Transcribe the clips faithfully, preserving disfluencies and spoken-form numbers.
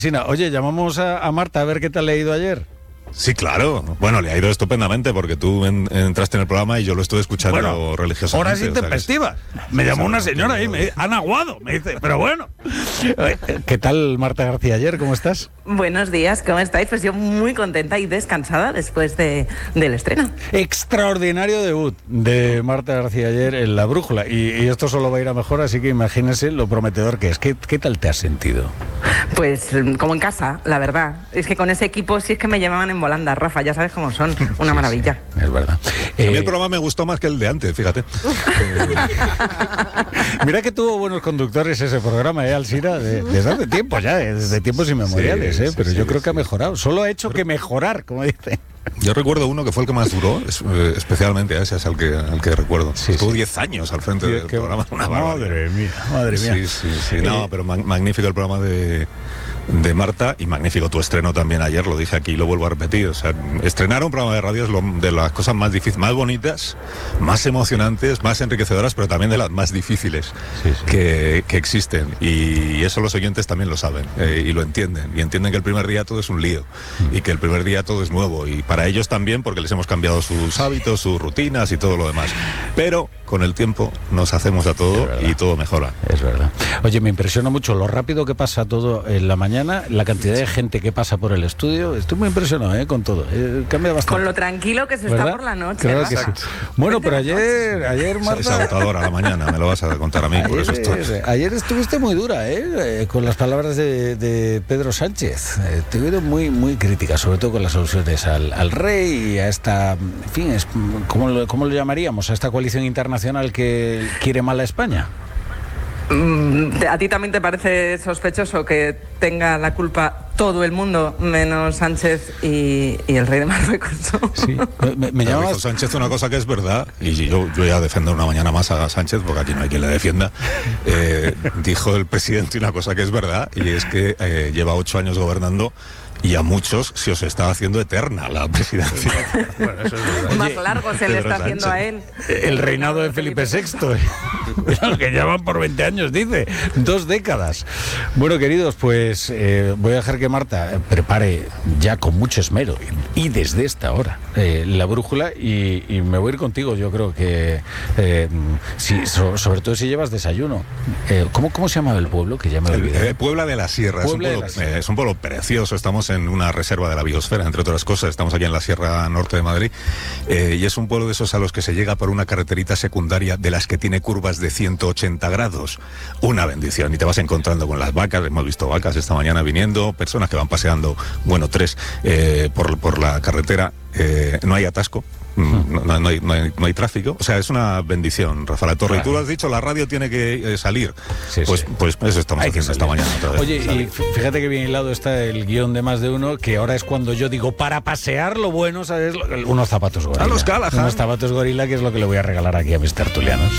Sina, oye, llamamos a, a Marta a ver qué tal le ha ido ayer. Sí, claro. Bueno, le ha ido estupendamente porque tú en, entraste en el programa y yo lo estuve escuchando bueno, religiosamente. Horas intempestivas. O sea, me llamó una señora ahí, me han aguado, me dice, pero bueno. ¿Qué tal, Marta García, ayer? ¿Cómo estás? Buenos días, ¿cómo estáis? Pues yo muy contenta y descansada después de, del estreno. Extraordinario debut de Marta García ayer en La Brújula. Y, y esto solo va a ir a mejor, así que imagínense lo prometedor que es. ¿Qué, qué tal te has sentido? Pues como en casa, la verdad. Es que con ese equipo sí es que me llamaban en volanda, Rafa, ya sabes cómo son, una sí, maravilla. Sí, es verdad. Eh, a mí el programa me gustó más que el de antes, fíjate. Mira que tuvo buenos conductores ese programa, ¿eh, Alsina? De, desde hace tiempo ya, desde tiempos inmemoriales, sí, ¿eh? Pero sí, yo sí, creo que sí. ha mejorado. Solo ha hecho Pero... que mejorar, como dice. Yo recuerdo uno que fue el que más duró, especialmente, ese es el que, el que recuerdo. Sí, Estuvo diez sí. años al frente sí, del programa. Una madre mía, madre mía. Sí, sí, sí. No, pero magnífico el programa de... de Marta, y magnífico tu estreno también ayer, lo dije aquí y lo vuelvo a repetir. O sea, estrenar un programa de radio es lo, de las cosas más difíciles, más bonitas, más emocionantes, más enriquecedoras, pero también de las más difíciles sí, sí. Que, que existen. Y eso los oyentes también lo saben eh, y lo entienden. Y entienden que el primer día todo es un lío mm. y que el primer día todo es nuevo. Y para ellos también, porque les hemos cambiado sus hábitos, sus rutinas y todo lo demás. Pero con el tiempo nos hacemos a todo y todo mejora. Es verdad. Oye, me impresiona mucho lo rápido que pasa todo en la mañana, la cantidad de gente que pasa por el estudio. Estoy muy impresionado ¿eh? con todo. Eh, cambia bastante. Con lo tranquilo que se ¿verdad? Está por la noche. Claro que sí. Bueno, pero ayer, ayer Marta... Es agotadora la mañana, me lo vas a contar a mí, ayer, por eso estoy... Ayer estuviste muy dura, ¿eh? Con las palabras de, de Pedro Sánchez. Eh, te he oído muy, muy crítica, sobre todo con las alusiones al, al rey y a esta... En fin, es, ¿cómo, lo, ¿cómo lo llamaríamos? A esta coalición internacional que quiere mal a España. ¿A ti también te parece sospechoso que tenga la culpa todo el mundo, menos Sánchez y, y el rey de Marruecos? Sí, me, me llama Sánchez una cosa que es verdad, y yo, yo voy a defender una mañana más a Sánchez, porque aquí no hay quien le defienda. Eh, dijo el presidente una cosa que es verdad, y es que eh, lleva ocho años gobernando, y a muchos se os está haciendo eterna la presidencia. Bueno, eso es verdad. Más largo se le está haciendo a él. El reinado de Felipe sexto. Lo que llaman por veinte años, dice. Dos décadas. Bueno, queridos, pues eh, voy a dejar que Marta prepare ya con mucho esmero y desde esta hora eh, la brújula y, y me voy a ir contigo. Yo creo que eh, si, so, sobre todo si llevas desayuno. Eh, ¿cómo, ¿Cómo se llama el pueblo? Que ya me olvidé. Eh, Puebla de la Sierra. Es un, pueblo, eh, es un pueblo precioso. Estamos en una reserva de la biosfera, entre otras cosas. Estamos aquí en la Sierra Norte de Madrid eh, y es un pueblo de esos a los que se llega por una carreterita secundaria de las que tiene curvas de ciento ochenta grados. Una bendición. Y te vas encontrando con las vacas. Hemos visto vacas esta mañana viniendo, personas que van paseando, bueno, tres eh, por, por la carretera. Eh, no hay atasco. No, no, no, hay, no, hay, no hay tráfico, o sea, es una bendición, Rafa La Torre. Claro. Y tú lo has dicho, la radio tiene que eh, salir. Sí, pues, sí. pues eso estamos hay haciendo esta mañana otra vez. Oye, salir. Y fíjate que bien hilado está el guión de Más de Uno, que ahora es cuando yo digo, para pasear lo bueno, ¿sabes? Unos zapatos gorila. A los Callahan. Unos zapatos gorila, que es lo que le voy a regalar aquí a mis tertulianos.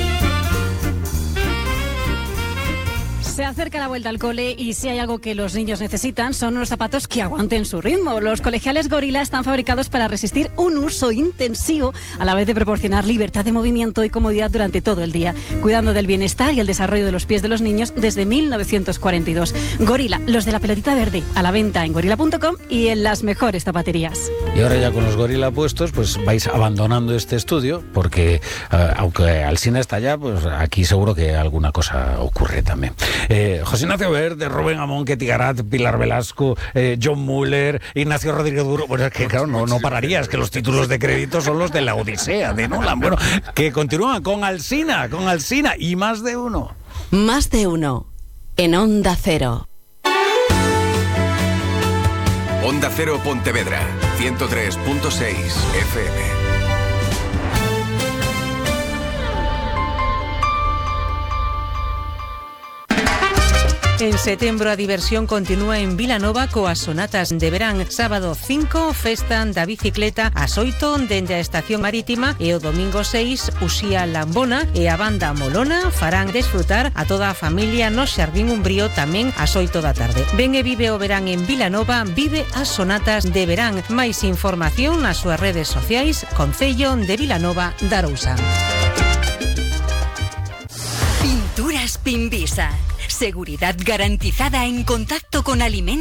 Se acerca la vuelta al cole y si hay algo que los niños necesitan son unos zapatos que aguanten su ritmo. Los colegiales Gorila están fabricados para resistir un uso intensivo a la vez de proporcionar libertad de movimiento y comodidad durante todo el día, cuidando del bienestar y el desarrollo de los pies de los niños desde mil novecientos cuarenta y dos. Gorila, los de la pelotita verde, a la venta en gorila punto com y en las mejores zapaterías. Y ahora ya con los Gorila puestos, pues vais abandonando este estudio porque uh, aunque Alsina está allá, pues aquí seguro que alguna cosa ocurre también. Eh, José Ignacio Verde, Rubén Amón, Ketty Garat, Pilar Velasco, eh, John Muller, Ignacio Rodríguez Duro. Pues es que claro, no, no pararías, que los títulos de crédito son los de la Odisea de Nolan. Bueno, que continúan con Alsina, con Alsina y Más de Uno. Más de Uno, en Onda Cero. Onda Cero Pontevedra, ciento tres punto seis F M. En setembro a diversión continúa en Vilanova coas sonatas de verán. Sábado cinco, festa da bicicleta a Soito dende a estación marítima e o domingo seis, Uxía Lambona e a banda Molona farán desfrutar a toda a familia no Xardín Umbrío tamén a Soito da tarde. Ven e vive o verán en Vilanova, vive as sonatas de verán. Máis información nas súas redes sociais, Concello de Vilanova de Arousa. Pinturas Pimbisa. Seguridad garantizada en contacto con alimentos.